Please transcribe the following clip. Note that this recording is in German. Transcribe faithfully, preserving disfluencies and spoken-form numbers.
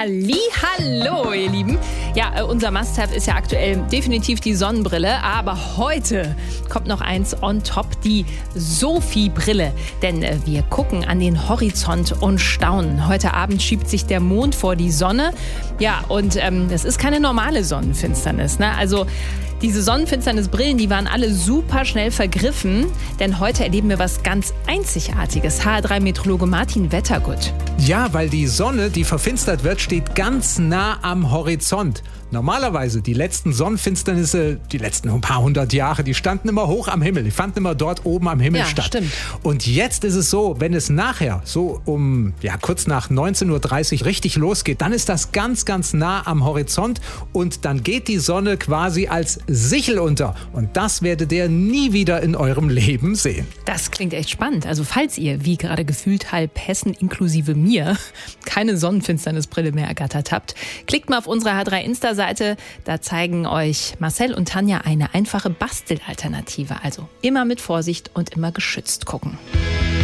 Hallihallo, ihr Lieben. Ja, äh, unser Must-Have ist ja aktuell definitiv die Sonnenbrille, aber heute kommt noch eins on top, die Sophie-Brille. Denn äh, wir gucken an den Horizont und staunen. Heute Abend schiebt sich der Mond vor die Sonne. Ja, und ähm, das ist keine normale Sonnenfinsternis, ne? Also diese Sonnenfinsternisbrillen, die waren alle super schnell vergriffen, denn heute erleben wir was ganz Einzigartiges. H R drei Meteorologe Martin Wettergut. Ja, weil die Sonne, die verfinstert wird, steht ganz nah am Horizont. Normalerweise, die letzten Sonnenfinsternisse, die letzten paar hundert Jahre, die standen immer hoch am Himmel. Die fanden immer dort oben am Himmel ja, statt. Stimmt. Und jetzt ist es so, wenn es nachher so um, ja, kurz nach neunzehn Uhr dreißig richtig losgeht, dann ist das ganz, ganz nah am Horizont und dann geht die Sonne quasi als Sichel unter. Und das werdet ihr nie wieder in eurem Leben sehen. Das klingt echt spannend. Also falls ihr, wie gerade gefühlt halb Hessen inklusive mir, keine Sonnenfinsternisbrille mehr ergattert habt, klickt mal auf unsere H drei Insta-Seite. Da zeigen euch Marcel und Tanja eine einfache Bastelalternative. Also immer mit Vorsicht und immer geschützt gucken.